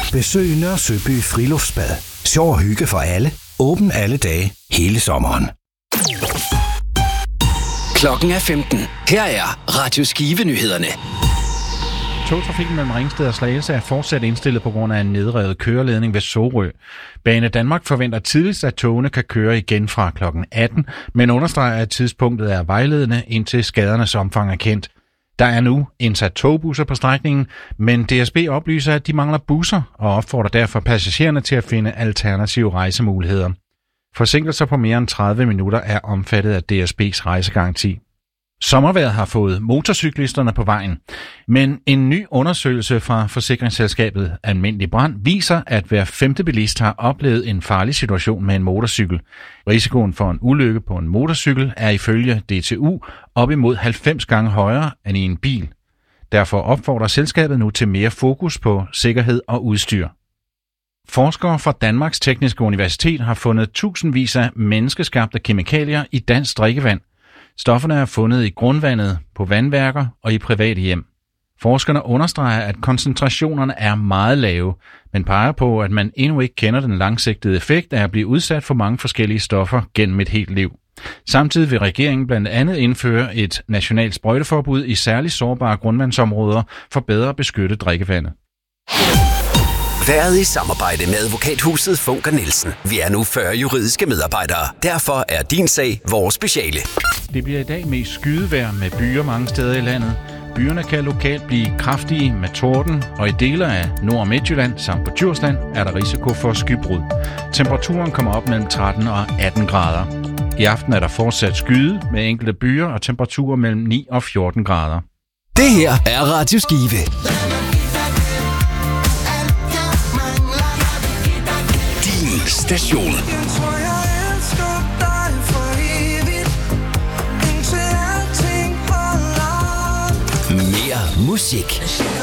Besøg Nørre Søby Friluftsbad. Sjov og hygge for alle. Åben alle dage, hele sommeren. Klokken er 15. Her er Radio Skive-nyhederne. Togtrafikken mellem Ringsted og Slagelse er fortsat indstillet på grund af en nedrevet køreledning ved Sorø. Bane Danmark forventer tidligst, at togene kan køre igen fra kl. 18, men understreger, at tidspunktet er vejledende, indtil skadernes omfang er kendt. Der er nu indsat togbusser på strækningen, men DSB oplyser, at de mangler busser og opfordrer derfor passagererne til at finde alternative rejsemuligheder. Forsinkelser på mere end 30 minutter er omfattet af DSB's rejsegaranti. Sommervejret har fået motorcyklisterne på vejen, men en ny undersøgelse fra forsikringsselskabet Almindelig Brand viser, at hver 5. bilist har oplevet en farlig situation med en motorcykel. Risikoen for en ulykke på en motorcykel er ifølge DTU op imod 90 gange højere end i en bil. Derfor opfordrer selskabet nu til mere fokus på sikkerhed og udstyr. Forskere fra Danmarks Tekniske Universitet har fundet tusindvis af menneskeskabte kemikalier i dansk drikkevand. Stofferne er fundet i grundvandet, på vandværker og i private hjem. Forskerne understreger, at koncentrationerne er meget lave, men peger på, at man endnu ikke kender den langsigtede effekt af at blive udsat for mange forskellige stoffer gennem et helt liv. Samtidig vil regeringen blandt andet indføre et nationalt sprøjteforbud i særligt sårbare grundvandsområder for bedre at beskytte drikkevandet. Været i samarbejde med advokathuset Funker Nielsen. Vi er nu 40 juridiske medarbejdere. Derfor er din sag vores speciale. Det bliver i dag mest skydevejr med byer mange steder i landet. Byerne kan lokalt blive kraftige med torden, og i dele af Nord- og Midtjylland samt på Djursland er der risiko for skybrud. Temperaturen kommer op mellem 13 og 18 grader. I aften er der fortsat skyde med enkelte byer og temperaturer mellem 9 og 14 grader. Det her er Radio Skive. Din station. Mere musik.